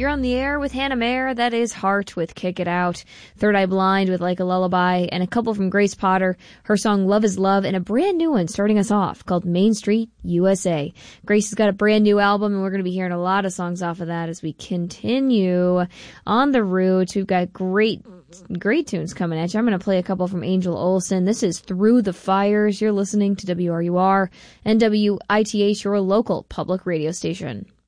You're on the air with Hannah Mayer. That is Heart with Kick It Out. Third Eye Blind with Like a Lullaby. And a couple from Grace Potter. Her song Love is Love. And a brand new one starting us off called Main Street USA. Grace has got a brand new album, and we're going to be hearing a lot of songs off of that as we continue on the route. We've got great tunes coming at you. I'm going to play a couple from Angel Olsen. This is Through the Fires. You're listening to WRUR and WITH, your local public radio station.